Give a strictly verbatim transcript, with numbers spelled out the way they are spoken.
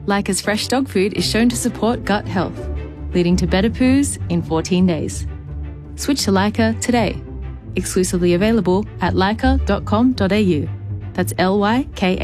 Lyca's fresh dog food is shown to support gut health, leading to better poos in fourteen days. Switch to Lyca today. Exclusively available at lyca dot com dot a u. That's L Y K A.